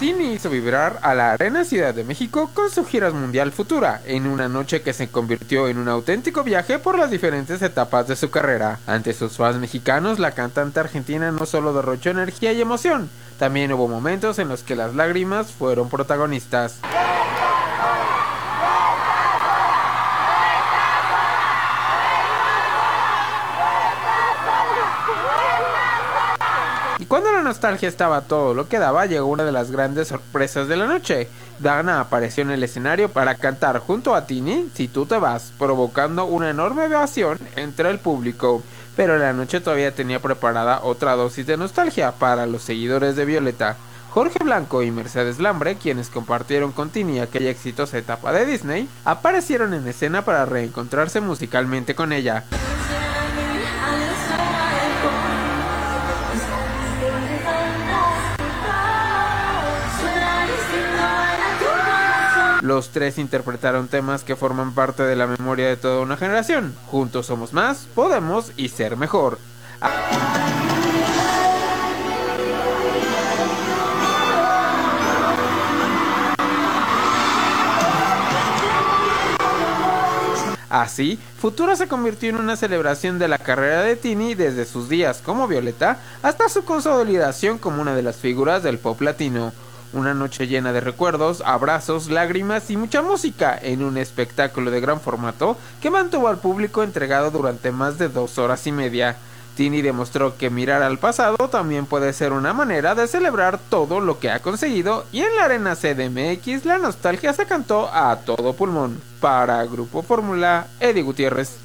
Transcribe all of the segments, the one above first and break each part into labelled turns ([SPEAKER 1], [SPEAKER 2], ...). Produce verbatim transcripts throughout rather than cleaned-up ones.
[SPEAKER 1] Tini hizo vibrar a la Arena Ciudad de México con su gira mundial futura, en una noche que se convirtió en un auténtico viaje por las diferentes etapas de su carrera. Ante sus fans mexicanos, la cantante argentina no solo derrochó energía y emoción, también hubo momentos en los que las lágrimas fueron protagonistas. Y cuando la nostalgia estaba todo lo que daba, llegó una de las grandes sorpresas de la noche. Dana apareció en el escenario para cantar junto a Tini Si tú te vas, provocando una enorme ovación entre el público. Pero la noche todavía tenía preparada otra dosis de nostalgia para los seguidores de Violeta. Jorge Blanco y Mercedes Lambre, quienes compartieron con Tini aquella exitosa etapa de Disney, aparecieron en escena para reencontrarse musicalmente con ella. Los tres interpretaron temas que forman parte de la memoria de toda una generación. Juntos somos más, podemos y ser mejor. Así, Futura se convirtió en una celebración de la carrera de Tini desde sus días como Violeta hasta su consolidación como una de las figuras del pop latino. Una noche llena de recuerdos, abrazos, lágrimas y mucha música en un espectáculo de gran formato que mantuvo al público entregado durante más de dos horas y media. Tini demostró que mirar al pasado también puede ser una manera de celebrar todo lo que ha conseguido, y en la Arena C D M X la nostalgia se cantó a todo pulmón. Para Grupo Fórmula, Eddie Gutiérrez.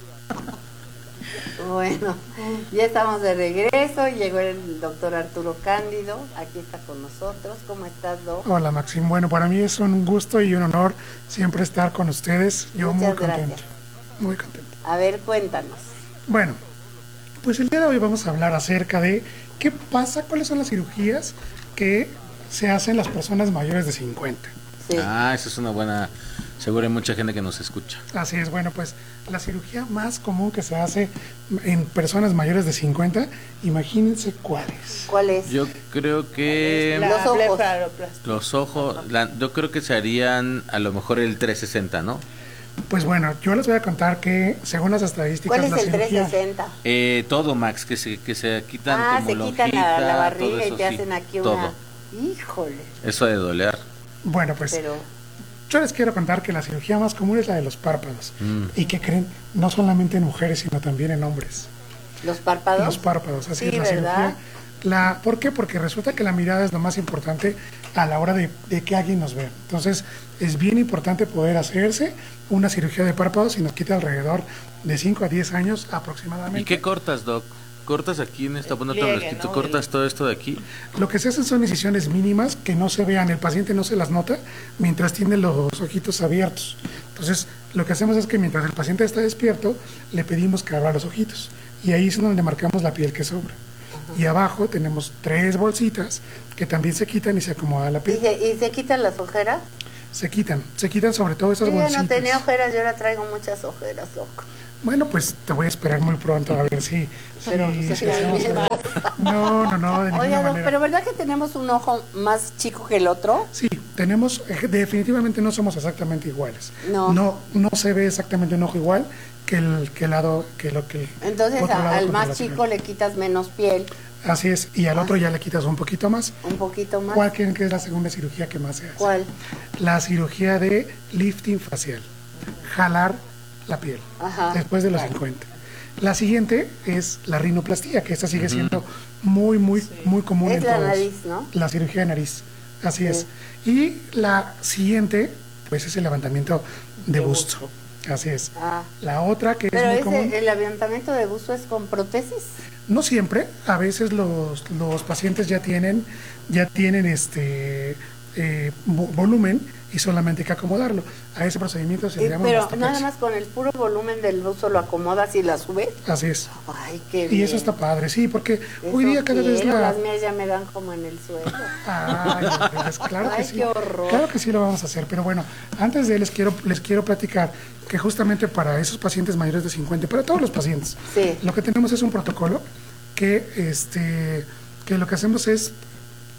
[SPEAKER 2] Bueno, ya estamos de regreso, llegó el doctor Arturo Cándido, aquí está con nosotros. ¿Cómo estás, Doc?
[SPEAKER 3] Hola, Maxim. Bueno, para mí es un gusto y un honor siempre estar con ustedes. Yo
[SPEAKER 2] Muchas
[SPEAKER 3] muy contento.
[SPEAKER 2] gracias.
[SPEAKER 3] Muy contento.
[SPEAKER 2] A ver, cuéntanos.
[SPEAKER 3] Bueno, pues el día de hoy vamos a hablar acerca de qué pasa, cuáles son las cirugías que se hacen las personas mayores de cincuenta.
[SPEAKER 2] Sí.
[SPEAKER 4] Ah, esa es una buena... Seguro hay mucha gente que nos escucha.
[SPEAKER 3] Así es, bueno, pues la cirugía más común que se hace en personas mayores de cincuenta, imagínense cuál es.
[SPEAKER 2] ¿Cuál es?
[SPEAKER 4] Yo creo que...
[SPEAKER 2] La Los ojos.
[SPEAKER 5] blefaroplastia.
[SPEAKER 4] Los ojos, la- yo creo que se harían a lo mejor el trescientos sesenta, ¿no?
[SPEAKER 3] Pues bueno, yo les voy a contar que según las estadísticas...
[SPEAKER 2] ¿Cuál es
[SPEAKER 3] la
[SPEAKER 2] el
[SPEAKER 3] cirugía-
[SPEAKER 2] trescientos sesenta?
[SPEAKER 4] Eh, todo, Max, que se, que se quitan
[SPEAKER 2] Ah,
[SPEAKER 4] como
[SPEAKER 2] se
[SPEAKER 4] la
[SPEAKER 2] quitan la,
[SPEAKER 4] hojita,
[SPEAKER 2] la
[SPEAKER 4] todo
[SPEAKER 2] barriga y
[SPEAKER 4] eso,
[SPEAKER 2] te
[SPEAKER 4] sí,
[SPEAKER 2] hacen aquí
[SPEAKER 4] todo.
[SPEAKER 2] una... Híjole,
[SPEAKER 4] Eso de doler.
[SPEAKER 3] Bueno, pues
[SPEAKER 2] pero...
[SPEAKER 3] yo les quiero contar que la cirugía más común es la de los párpados.
[SPEAKER 4] Mm.
[SPEAKER 3] Y que creen, no solamente en mujeres, sino también en hombres.
[SPEAKER 2] ¿Los párpados?
[SPEAKER 3] Los párpados, así
[SPEAKER 2] Sí,
[SPEAKER 3] es la
[SPEAKER 2] ¿verdad?
[SPEAKER 3] cirugía. La, ¿Por qué? Porque resulta que la mirada es lo más importante a la hora de, de que alguien nos vea. Entonces, es bien importante poder hacerse una cirugía de párpados y nos quita alrededor de cinco a diez años aproximadamente.
[SPEAKER 4] ¿Y qué cortas, Doc? ¿Cortas aquí en esta punta?
[SPEAKER 5] pliegue, ¿no?
[SPEAKER 4] ¿Cortas todo esto de aquí?
[SPEAKER 3] Lo que se hacen son incisiones mínimas que no se vean, el paciente no se las nota mientras tiene los ojitos abiertos. Entonces, lo que hacemos es que mientras el paciente está despierto, le pedimos que abra los ojitos. Y ahí es donde marcamos la piel que sobra. Y abajo tenemos tres bolsitas que también se quitan y se acomoda la
[SPEAKER 2] ¿Y
[SPEAKER 3] piel.
[SPEAKER 2] se, ¿Y se quitan las ojeras?
[SPEAKER 3] Se quitan, se quitan sobre todo esas
[SPEAKER 2] Yo ya
[SPEAKER 3] bolsitas.
[SPEAKER 2] no tenía ojeras, yo ahora traigo muchas ojeras, loco.
[SPEAKER 3] Bueno, pues te voy a esperar muy pronto a ver si...
[SPEAKER 2] Pero,
[SPEAKER 3] si-
[SPEAKER 2] pues,
[SPEAKER 3] si
[SPEAKER 2] sí,
[SPEAKER 3] hacemos
[SPEAKER 2] sí.
[SPEAKER 3] algo. No, no, no, de ninguna
[SPEAKER 2] Oiga, Doc,
[SPEAKER 3] manera.
[SPEAKER 2] pero ¿verdad que tenemos un ojo más chico que el otro?
[SPEAKER 3] Sí, tenemos, eh, definitivamente no somos exactamente iguales.
[SPEAKER 2] No.
[SPEAKER 3] No, no se ve exactamente un ojo igual que el que el lado, que lo que...
[SPEAKER 2] Entonces
[SPEAKER 3] otro
[SPEAKER 2] a-
[SPEAKER 3] lado
[SPEAKER 2] al
[SPEAKER 3] contra
[SPEAKER 2] más
[SPEAKER 3] la
[SPEAKER 2] chico
[SPEAKER 3] piel.
[SPEAKER 2] le quitas menos piel,
[SPEAKER 3] Así es, y al
[SPEAKER 2] Ah.
[SPEAKER 3] otro ya le quitas un poquito más.
[SPEAKER 2] un poquito más.
[SPEAKER 3] ¿Cuál creen que es la segunda cirugía que más se hace?
[SPEAKER 2] ¿Cuál?
[SPEAKER 3] La cirugía de lifting facial, jalar la piel,
[SPEAKER 2] Ajá.
[SPEAKER 3] después de los cincuenta. La siguiente es la rinoplastía, que esta sigue siendo muy, muy, muy común
[SPEAKER 2] Es
[SPEAKER 3] en
[SPEAKER 2] la
[SPEAKER 3] todos.
[SPEAKER 2] nariz, ¿no?
[SPEAKER 3] La cirugía de nariz, así
[SPEAKER 2] Sí.
[SPEAKER 3] es. Y la siguiente, pues es el levantamiento de busto, así es.
[SPEAKER 2] Ah.
[SPEAKER 3] La otra que
[SPEAKER 2] Pero
[SPEAKER 3] es muy
[SPEAKER 2] ese,
[SPEAKER 3] común,
[SPEAKER 2] el levantamiento de busto es con prótesis.
[SPEAKER 3] no siempre, a veces los, los pacientes ya tienen, ya tienen este eh, vo- volumen y solamente hay que acomodarlo. A ese procedimiento se
[SPEAKER 2] Eh,
[SPEAKER 3] le llama
[SPEAKER 2] pero
[SPEAKER 3] mastopexia.
[SPEAKER 2] nada más con el puro volumen del busto lo acomodas y la subes.
[SPEAKER 3] Así es.
[SPEAKER 2] Ay, qué
[SPEAKER 3] Y
[SPEAKER 2] bien.
[SPEAKER 3] eso está padre, sí, porque hoy
[SPEAKER 2] Eso
[SPEAKER 3] día cada vez
[SPEAKER 2] quiero,
[SPEAKER 3] la...
[SPEAKER 2] las mías ya me dan como en el suelo.
[SPEAKER 3] Ay, pues, claro que
[SPEAKER 2] Ay,
[SPEAKER 3] sí.
[SPEAKER 2] qué horror.
[SPEAKER 3] Claro que sí lo vamos a hacer, pero bueno, antes de les quiero les quiero platicar que justamente para esos pacientes mayores de cincuenta, para todos los pacientes,
[SPEAKER 2] Sí.
[SPEAKER 3] lo que tenemos es un protocolo que este que lo que hacemos es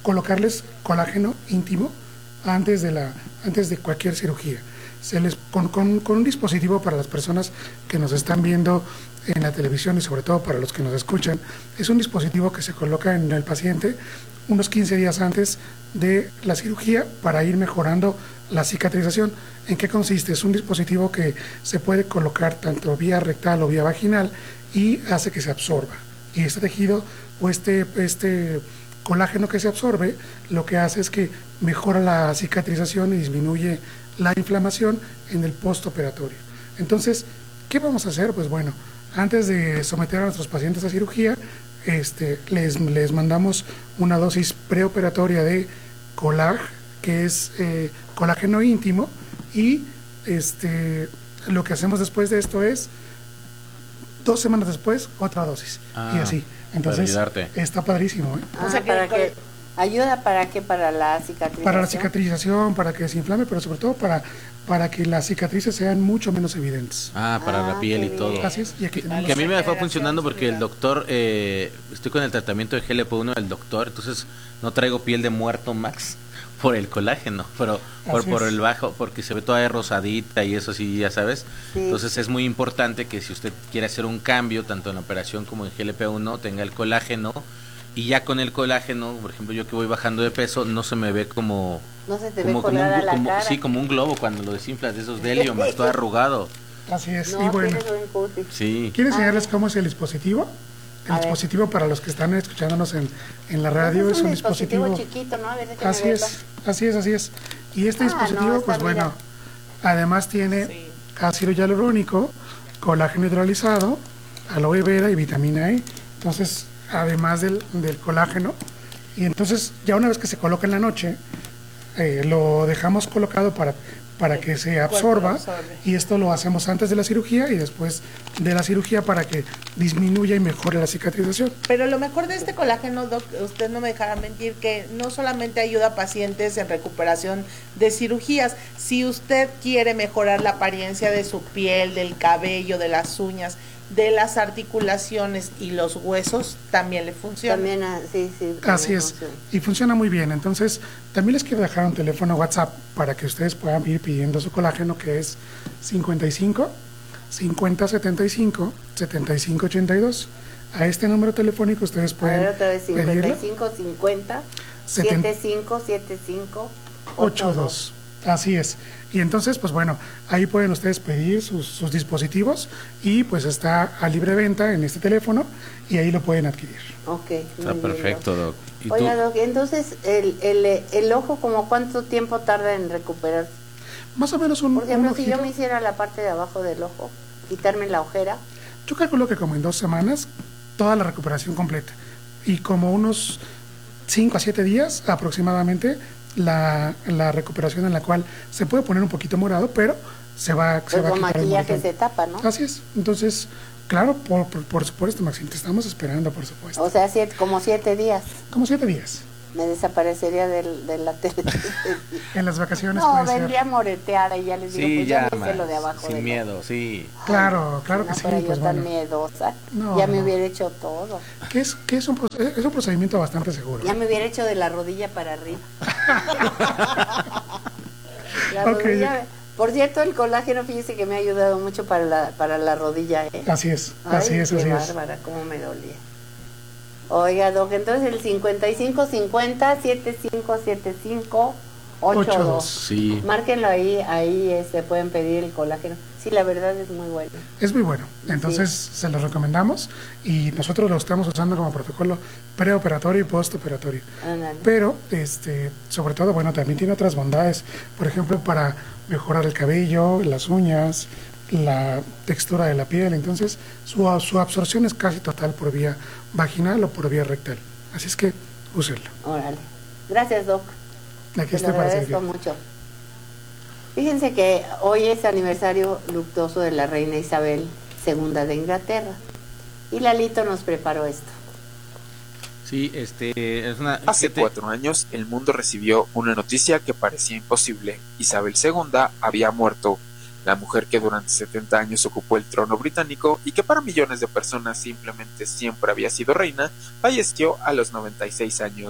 [SPEAKER 3] colocarles colágeno íntimo antes de la antes de cualquier cirugía. Se les con, con, con un dispositivo para las personas que nos están viendo en la televisión y sobre todo para los que nos escuchan, es un dispositivo que se coloca en el paciente unos quince días antes de la cirugía para ir mejorando la cicatrización. ¿En qué consiste? Es un dispositivo que se puede colocar tanto vía rectal o vía vaginal y hace que se absorba. Y este tejido o este, este colágeno que se absorbe, lo que hace es que mejora la cicatrización y disminuye la inflamación en el postoperatorio. Entonces, ¿qué vamos a hacer? Pues bueno, antes de someter a nuestros pacientes a cirugía, este, les, les mandamos una dosis preoperatoria de colag, que es eh, colágeno íntimo, y este, lo que hacemos después de esto es, dos semanas después, otra dosis,
[SPEAKER 4] ah,
[SPEAKER 3] y así. Entonces, está padrísimo, ¿eh?
[SPEAKER 2] Ah, o sea, para que ayuda para qué, para la cicatrización.
[SPEAKER 3] Para la cicatrización, para que se inflame, pero sobre todo para, para que las cicatrices sean mucho menos evidentes.
[SPEAKER 4] Ah, para
[SPEAKER 2] ah,
[SPEAKER 4] la piel y todo.
[SPEAKER 3] Así es. Y aquí tenemos...
[SPEAKER 4] Que a mí me fue funcionando porque el doctor, eh, estoy con el tratamiento de G L P uno del doctor, entonces no traigo piel de muerto, Max, por el colágeno, pero por, por el bajo, porque se ve toda rosadita y eso sí, ya sabes. Sí. Entonces es muy importante que si usted quiere hacer un cambio, tanto en la operación como en G L P uno, tenga el colágeno. Y ya con el colágeno, por ejemplo, yo que voy bajando de peso, no se me ve como...
[SPEAKER 2] No se te
[SPEAKER 4] como,
[SPEAKER 2] ve colada
[SPEAKER 4] como un,
[SPEAKER 2] la
[SPEAKER 4] como,
[SPEAKER 2] cara.
[SPEAKER 4] Sí, como un globo cuando lo desinflas de esos de helio, más todo arrugado.
[SPEAKER 3] Así es,
[SPEAKER 2] no,
[SPEAKER 3] y bueno.
[SPEAKER 4] Sí.
[SPEAKER 3] ¿Quiero enseñarles cómo es el dispositivo? El
[SPEAKER 2] A
[SPEAKER 3] dispositivo ver. Para los que están escuchándonos en, en la radio
[SPEAKER 2] es un,
[SPEAKER 3] es un
[SPEAKER 2] dispositivo,
[SPEAKER 3] dispositivo...
[SPEAKER 2] chiquito, ¿no? A ver,
[SPEAKER 3] así
[SPEAKER 2] verlo.
[SPEAKER 3] es, así es, así es. Y este
[SPEAKER 2] ah,
[SPEAKER 3] dispositivo,
[SPEAKER 2] no,
[SPEAKER 3] pues
[SPEAKER 2] mira.
[SPEAKER 3] bueno, además tiene sí. ácido hialurónico, colágeno hidrolizado, aloe vera y vitamina E. Entonces, además del, del colágeno, y entonces ya una vez que se coloca en la noche, eh, lo dejamos colocado para, para que se absorba, y esto lo hacemos antes de la cirugía y después de la cirugía para que disminuya y mejore la cicatrización.
[SPEAKER 5] Pero lo mejor de este colágeno, Doc, usted no me dejará mentir, que no solamente ayuda a pacientes en recuperación de cirugías, si usted quiere mejorar la apariencia de su piel, del cabello, de las uñas, de las articulaciones y los huesos, también le funciona.
[SPEAKER 2] También, sí, sí.
[SPEAKER 3] Así es, funciona. Y funciona muy bien. Entonces, también les quiero dejar un teléfono WhatsApp para que ustedes puedan ir pidiendo su colágeno, que es cincuenta y cinco, cincuenta, setenta y cinco, setenta y cinco, ochenta y dos. A este número telefónico ustedes pueden
[SPEAKER 2] a ver, otra vez, cincuenta y cinco,
[SPEAKER 3] pedirlo.
[SPEAKER 2] cincuenta, setenta y cinco, setenta y cinco, ochenta y dos.
[SPEAKER 3] Así es. Y entonces, pues bueno, ahí pueden ustedes pedir sus, sus dispositivos y pues está a libre venta en este teléfono y ahí lo pueden adquirir.
[SPEAKER 2] Ok.
[SPEAKER 4] Está perfecto, Doc. ¿Y
[SPEAKER 2] Oiga,
[SPEAKER 4] tú?
[SPEAKER 2] Doc, entonces, el, el, el ojo, ¿como cuánto tiempo tarda en recuperarse?
[SPEAKER 3] Más o menos un
[SPEAKER 2] Por ejemplo,
[SPEAKER 3] un
[SPEAKER 2] si yo me hiciera la parte de abajo del ojo, quitarme la ojera.
[SPEAKER 3] Yo calculo que como en dos semanas, toda la recuperación completa. Y como unos cinco a siete días aproximadamente, La, la recuperación en la cual se puede poner un poquito morado, pero se va, se
[SPEAKER 2] pues
[SPEAKER 3] va a
[SPEAKER 2] con
[SPEAKER 3] quitar
[SPEAKER 2] maquillaje
[SPEAKER 3] el
[SPEAKER 2] se tapa, ¿no?
[SPEAKER 3] Así es. Entonces, claro, por, por, por supuesto, Maxine, te estamos esperando, por supuesto.
[SPEAKER 2] O sea, siete, como siete días.
[SPEAKER 3] Como siete días.
[SPEAKER 2] Me desaparecería del, de la tele.
[SPEAKER 3] En las vacaciones
[SPEAKER 2] no,
[SPEAKER 3] puede
[SPEAKER 2] vendría
[SPEAKER 3] ser.
[SPEAKER 2] moreteada y ya les digo,
[SPEAKER 4] Sí,
[SPEAKER 2] pues
[SPEAKER 4] ya,
[SPEAKER 2] ya me hice lo de abajo.
[SPEAKER 4] sin
[SPEAKER 2] de
[SPEAKER 4] miedo,
[SPEAKER 2] lo...
[SPEAKER 4] sí.
[SPEAKER 3] Claro,
[SPEAKER 2] Ay,
[SPEAKER 3] claro
[SPEAKER 2] no,
[SPEAKER 3] que sí.
[SPEAKER 2] pero yo
[SPEAKER 3] Pues
[SPEAKER 2] tan
[SPEAKER 3] bueno.
[SPEAKER 2] miedosa.
[SPEAKER 3] No,
[SPEAKER 2] ya me
[SPEAKER 3] no.
[SPEAKER 2] hubiera hecho todo.
[SPEAKER 3] Que es, que es, un, es un procedimiento bastante seguro.
[SPEAKER 2] Ya me hubiera hecho de la rodilla para arriba. la
[SPEAKER 3] Ok.
[SPEAKER 2] rodilla... Por cierto, el colágeno, fíjese que me ha ayudado mucho para la, para la rodilla, ¿eh?
[SPEAKER 3] Así es,
[SPEAKER 2] Ay,
[SPEAKER 3] así es,
[SPEAKER 2] qué
[SPEAKER 3] así es.
[SPEAKER 2] bárbara, cómo me dolía. Oiga, Doc, entonces el cincuenta y cinco cincuenta, setenta y cinco setenta y cinco, ochenta y dos.
[SPEAKER 4] Sí.
[SPEAKER 2] Márquenlo ahí, ahí este, pueden pedir el colágeno. Sí, la verdad es muy bueno.
[SPEAKER 3] Es muy bueno. Entonces,
[SPEAKER 2] Sí.
[SPEAKER 3] se los recomendamos y nosotros lo estamos usando como protocolo preoperatorio y postoperatorio.
[SPEAKER 2] Ándale.
[SPEAKER 3] Pero, este, sobre todo, bueno, también tiene otras bondades. Por ejemplo, para mejorar el cabello, las uñas, la textura de la piel. Entonces, su, su absorción es casi total por vía vaginal o por vía rectal. Así es que, úsenlo.
[SPEAKER 2] Órale. Gracias, Doc.
[SPEAKER 3] Aquí
[SPEAKER 2] Te lo
[SPEAKER 3] está para
[SPEAKER 2] agradezco
[SPEAKER 3] servir.
[SPEAKER 2] mucho. Fíjense que hoy es aniversario luctuoso de la reina Isabel segunda de Inglaterra. Y Lalito nos preparó esto.
[SPEAKER 4] Sí, este, es una...
[SPEAKER 6] Hace
[SPEAKER 4] fíjate,
[SPEAKER 6] cuatro años el mundo recibió una noticia que parecía imposible. Isabel segunda había muerto. La mujer que durante setenta años ocupó el trono británico y que para millones de personas simplemente siempre había sido reina, falleció a los noventa y seis años.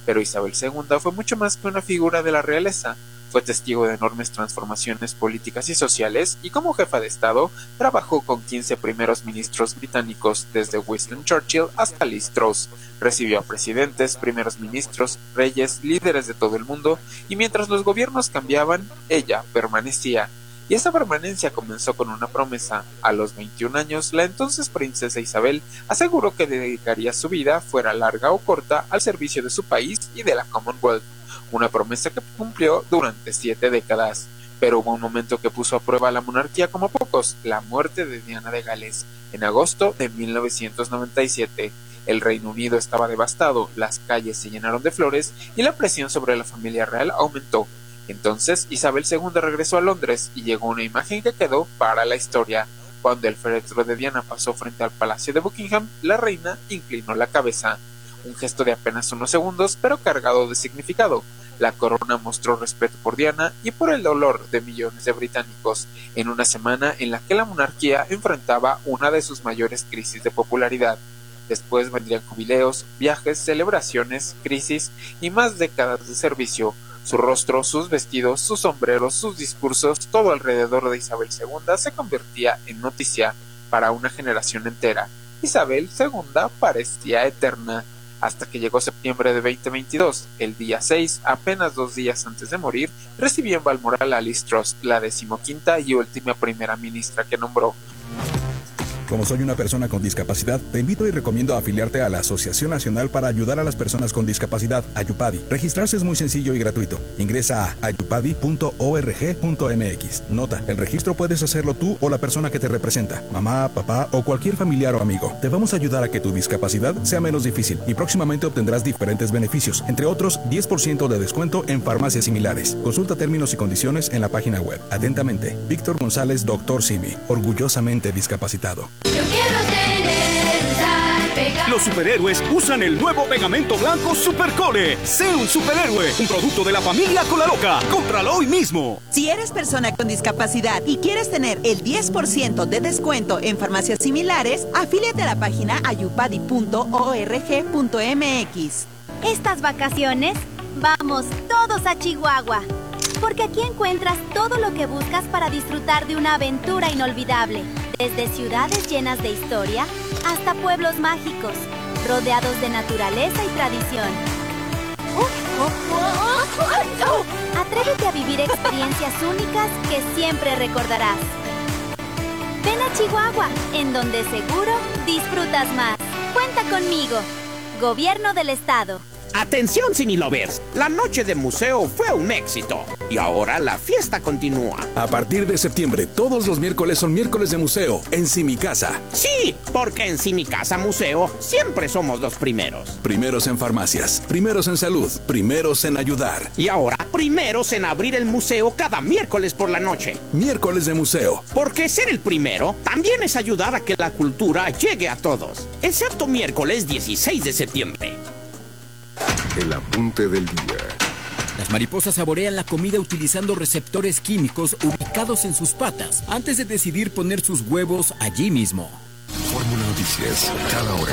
[SPEAKER 6] Pero Isabel segunda fue mucho más que una figura de la realeza. Fue testigo de enormes transformaciones políticas y sociales, y como jefa de Estado trabajó con quince primeros ministros británicos, desde Winston Churchill hasta Liz Truss. Recibió a presidentes, primeros ministros, reyes, líderes de todo el mundo, y mientras los gobiernos cambiaban, ella permanecía. Y esa permanencia comenzó con una promesa. A los veintiún años, la entonces princesa Isabel aseguró que dedicaría su vida, fuera larga o corta, al servicio de su país y de la Commonwealth. Una promesa que cumplió durante siete décadas. Pero hubo un momento que puso a prueba la monarquía como pocos: la muerte de Diana de Gales, en agosto de mil novecientos noventa y siete. El Reino Unido estaba devastado, las calles se llenaron de flores y la presión sobre la familia real aumentó. Entonces Isabel segunda regresó a Londres y llegó una imagen que quedó para la historia. Cuando el féretro de Diana pasó frente al Palacio de Buckingham, la reina inclinó la cabeza. Un gesto de apenas unos segundos, pero cargado de significado. La corona mostró respeto por Diana y por el dolor de millones de británicos, en una semana en la que la monarquía enfrentaba una de sus mayores crisis de popularidad. Después vendrían jubileos, viajes, celebraciones, crisis y más décadas de servicio. Su rostro, sus vestidos, sus sombreros, sus discursos, todo alrededor de Isabel segunda se convertía en noticia para una generación entera. Isabel segunda parecía eterna, hasta que llegó septiembre de veinte veintidós. El día seis, apenas dos días antes de morir, recibió en Balmoral a Liz Truss, la decimoquinta y última primera ministra que nombró.
[SPEAKER 7] Como soy una persona con discapacidad, te invito y recomiendo afiliarte a la Asociación Nacional para Ayudar a las Personas con Discapacidad, AYUPADI. Registrarse es muy sencillo y gratuito. Ingresa a ayupadi punto org punto mx. Nota, el registro puedes hacerlo tú o la persona que te representa, mamá, papá o cualquier familiar o amigo. Te vamos a ayudar a que tu discapacidad sea menos difícil y próximamente obtendrás diferentes beneficios, entre otros diez por ciento de descuento en farmacias similares. Consulta términos y condiciones en la página web. Atentamente, Víctor González, doctor Simi, orgullosamente discapacitado.
[SPEAKER 8] Yo quiero tener un sal pegado.
[SPEAKER 9] Los superhéroes usan el nuevo pegamento blanco Supercole. Sé un superhéroe, un producto de la familia Colaloca. Cómpralo hoy mismo.
[SPEAKER 10] Si eres persona con discapacidad y quieres tener el diez por ciento de descuento en farmacias similares, afíliate a la página ayupadi punto org punto mx.
[SPEAKER 11] Estas vacaciones, vamos todos a Chihuahua, porque aquí encuentras todo lo que buscas para disfrutar de una aventura inolvidable. Desde ciudades llenas de historia hasta pueblos mágicos, rodeados de naturaleza y tradición. Atrévete a vivir experiencias únicas que siempre recordarás. Ven a Chihuahua, en donde seguro disfrutas más. Cuenta conmigo. Gobierno del Estado.
[SPEAKER 12] Atención, Cinelovers, la noche de museo fue un éxito y ahora la fiesta continúa.
[SPEAKER 7] A partir de septiembre, todos los miércoles son miércoles de museo en Cimicasa.
[SPEAKER 12] Sí, porque en Cimicasa Museo siempre somos los primeros.
[SPEAKER 7] Primeros en farmacias, primeros en salud, primeros en ayudar.
[SPEAKER 12] Y ahora, primeros en abrir el museo cada miércoles por la noche.
[SPEAKER 7] Miércoles de museo.
[SPEAKER 12] Porque ser el primero también es ayudar a que la cultura llegue a todos. Excepto miércoles dieciséis de septiembre.
[SPEAKER 13] El apunte del día.
[SPEAKER 14] Las mariposas saborean la comida utilizando receptores químicos ubicados en sus patas antes de decidir poner sus huevos allí mismo.
[SPEAKER 13] Fórmula Noticias, cada hora.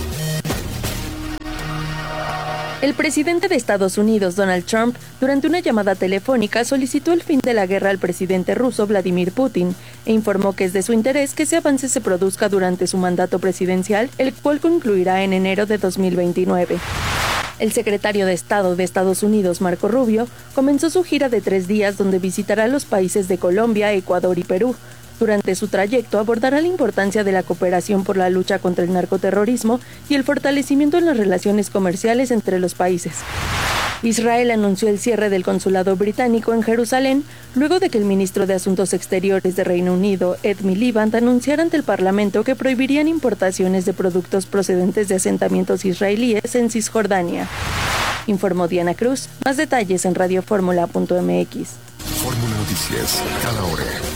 [SPEAKER 15] El presidente de Estados Unidos, Donald Trump, durante una llamada telefónica solicitó el fin de la guerra al presidente ruso Vladimir Putin e informó que es de su interés que ese avance se produzca durante su mandato presidencial, el cual concluirá en enero de dos mil veintinueve. El secretario de Estado de Estados Unidos, Marco Rubio, comenzó su gira de tres días donde visitará los países de Colombia, Ecuador y Perú. Durante su trayecto abordará la importancia de la cooperación por la lucha contra el narcoterrorismo y el fortalecimiento en las relaciones comerciales entre los países. Israel anunció el cierre del consulado británico en Jerusalén, luego de que el ministro de Asuntos Exteriores de Reino Unido, Ed Miliband, anunciara ante el Parlamento que prohibirían importaciones de productos procedentes de asentamientos israelíes en Cisjordania. Informó Diana Cruz. Más detalles en radio fórmula punto m x.
[SPEAKER 13] Fórmula Noticias, cada hora.